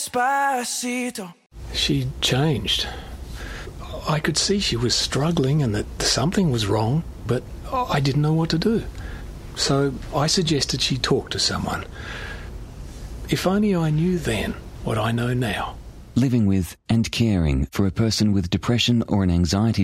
She changed. I could see she was struggling and that something was wrong, but I didn't know what to do. So I suggested she talk to someone. If only I knew then what I know now. Living with and caring for a person with depression or an anxiety